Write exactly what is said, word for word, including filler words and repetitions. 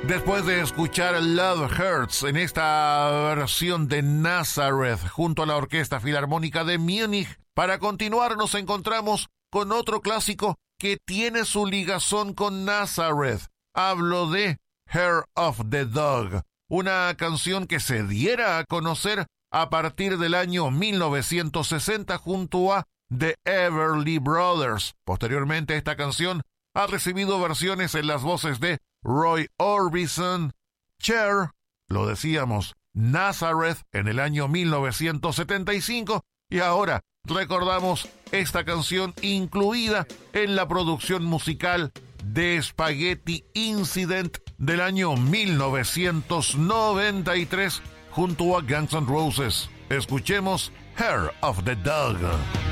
Después de escuchar Love Hurts en esta versión de Nazareth junto a la Orquesta Filarmónica de Múnich, para continuar nos encontramos con otro clásico que tiene su ligazón con Nazareth. Hablo de Hair of the Dog, una canción que se diera a conocer a partir del año mil novecientos sesenta junto a The Everly Brothers. Posteriormente, esta canción ha recibido versiones en las voces de Roy Orbison, Cher, lo decíamos, Nazareth en el año mil novecientos setenta y cinco, y ahora recordamos esta canción incluida en la producción musical de Spaghetti Incident del año mil novecientos noventa y tres junto a Guns N' Roses. Escuchemos Hair of the Dog.